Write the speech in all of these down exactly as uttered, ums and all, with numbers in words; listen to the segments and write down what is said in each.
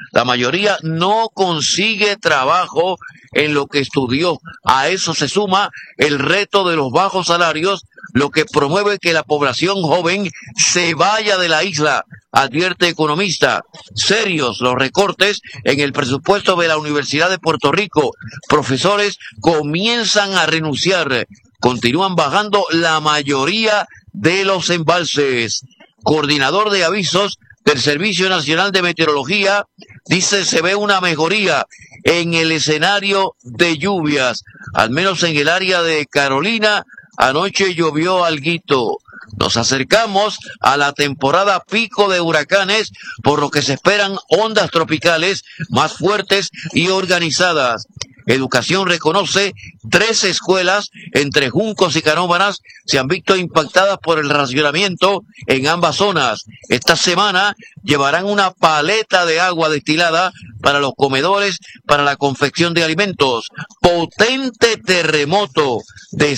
La mayoría no consigue trabajo en lo que estudió. A eso se suma el reto de los bajos salarios, lo que promueve que la población joven se vaya de la isla, advierte economista. Serios los recortes en el presupuesto de la Universidad de Puerto Rico. Profesores comienzan a renunciar. Continúan bajando la mayoría de los embalses. Coordinador de avisos del Servicio Nacional de Meteorología dice se ve una mejoría en el escenario de lluvias, al menos en el área de Carolina. Anoche llovió alguito. Nos acercamos a la temporada pico de huracanes, por lo que se esperan ondas tropicales más fuertes y organizadas. Educación reconoce tres escuelas entre Juncos y Canóvanas se han visto impactadas por el racionamiento en ambas zonas. Esta semana llevarán una paleta de agua destilada para los comedores para la confección de alimentos. Potente terremoto de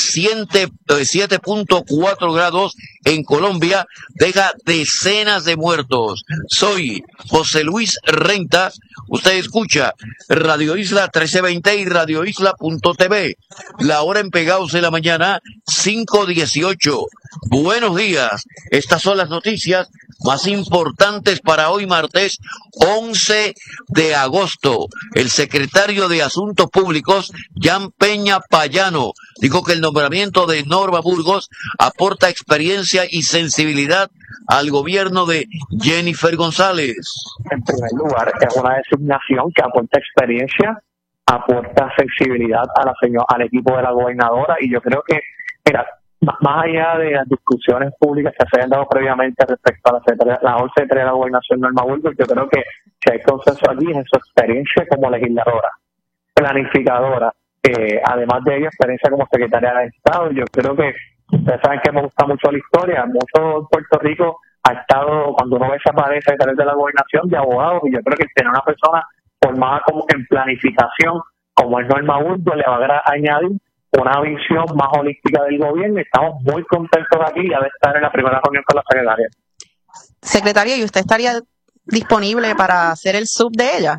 siete punto cuatro grados en Colombia deja decenas de muertos. Soy José Luis Renta. Usted escucha Radio Isla trece veinte y Radio Isla punto t v. La hora en Pegados de la mañana, cinco dieciocho. Buenos días. Estas son las noticias más importantes para hoy martes once de agosto. El secretario de Asuntos Públicos, Jan Peña Payano, dijo que el nombramiento de Norma Burgos aporta experiencia y sensibilidad al gobierno de Jennifer González. En primer lugar, es una designación que aporta experiencia, aporta sensibilidad a la señora, al equipo de la gobernadora, y yo creo que, mira, más allá de las discusiones públicas que se hayan dado previamente respecto a la, secretaria, la once secretaria de la Gobernación, Norma Burgos, yo creo que si hay consenso aquí es en su experiencia como legisladora, planificadora, eh, además de ella, experiencia como secretaria de Estado. Yo creo que ustedes saben que me gusta mucho la historia, mucho en Puerto Rico ha estado, cuando uno ve esa pareja a través de la Gobernación, de abogados, y yo creo que tener una persona formada como en planificación, como es Norma Burgos, le va a añadir una visión más holística del gobierno. Estamos muy contentos aquí ya de estar en la primera reunión con la secretaria. Secretaria, ¿y usted estaría disponible para hacer el sub de ella?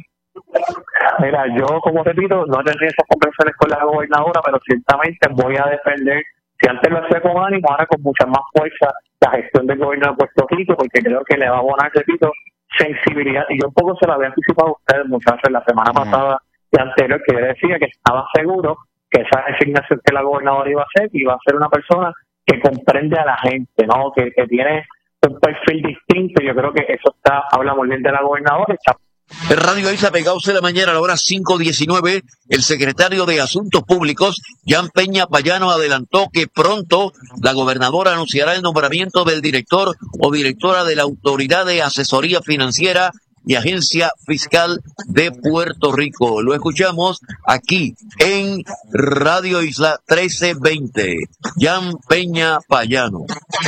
Mira, yo, como repito, no tendría esas conversaciones con la gobernadora, pero ciertamente voy a defender, si antes lo hacía con ánimo, ahora con mucha más fuerza, la gestión del gobierno de Puerto Rico, porque creo que le va a abonar, repito, sensibilidad. Y yo un poco se lo había anticipado a ustedes, muchachos, la semana mm. pasada y anterior, que yo decía que estaba seguro que esa designación que la gobernadora iba a hacer, iba a ser una persona que comprende a la gente, ¿no? Que, que tiene un perfil distinto. Yo creo que eso está, habla muy bien de la gobernadora. Está... En Radio Isla Pegados de la mañana, a la hora cinco diecinueve, el secretario de Asuntos Públicos, Jan Peña Payano, adelantó que pronto la gobernadora anunciará el nombramiento del director o directora de la Autoridad de Asesoría Financiera y Agencia Fiscal de Puerto Rico. Lo escuchamos aquí en Radio Isla trece veinte. Jan Peña Payano.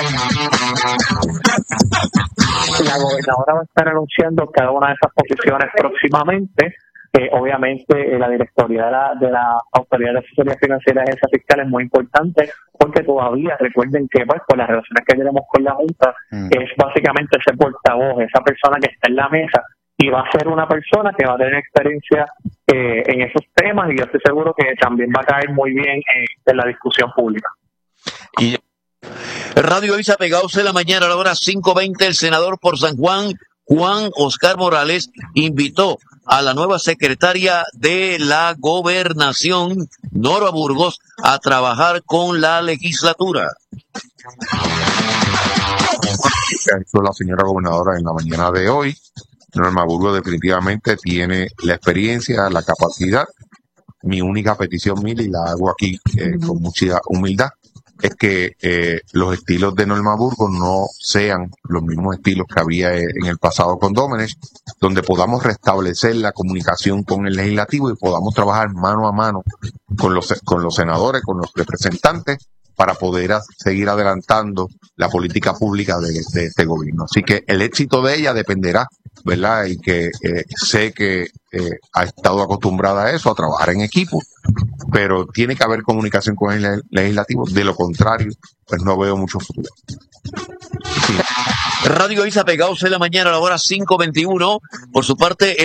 La gobernadora va a estar anunciando cada una de esas posiciones próximamente. Eh, obviamente, eh, la directoría de la, de la Autoridad de Asesoría Financiera y Agencia Fiscal es muy importante, porque todavía recuerden que, pues, por las relaciones que tenemos con la Junta, mm. es básicamente ese portavoz, esa persona que está en la mesa, y va a ser una persona que va a tener experiencia eh, en esos temas, y yo estoy seguro que también va a caer muy bien eh, en la discusión pública. Y Radio Isla Pegados de la mañana, a la hora cinco veinte, el senador por San Juan, Juan Oscar Morales, invitó a la nueva secretaria de la Gobernación, Norma Burgos, a trabajar con la legislatura. Ha hecho la señora gobernadora en la mañana de hoy. Norma Burgos definitivamente tiene la experiencia, la capacidad. Mi única petición, Mili, y la hago aquí eh, con mucha humildad, es que eh, los estilos de Norma Burgos no sean los mismos estilos que había en el pasado con Domenech, donde podamos restablecer la comunicación con el legislativo y podamos trabajar mano a mano con los, con los senadores, con los representantes, para poder a, seguir adelantando la política pública de, de este gobierno. Así que el éxito de ella dependerá, ¿verdad? Y que eh, sé que eh, ha estado acostumbrada a eso, a trabajar en equipo, pero tiene que haber comunicación con el legislativo. De lo contrario, pues no veo mucho futuro. Sí. Radio Isla Pegados de la mañana, a la hora cinco veintiuno. Por su parte,